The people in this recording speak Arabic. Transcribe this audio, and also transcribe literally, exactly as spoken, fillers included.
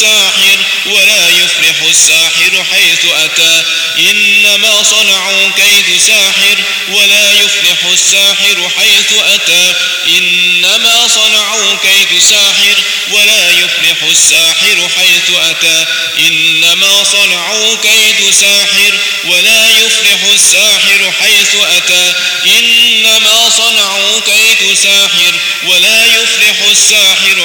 الساحر ولا يفلح الساحر حيث أتى إنما صنعوا كيد ساحر ولا يفلح الساحر حيث أتى إنما صنعوا كيد ساحر ولا يفلح الساحر حيث أتى إنما صنعوا كيد ساحر ولا يفلح الساحر حيث أتى إنما صنعوا كيد ساحر ولا يفلح الساحر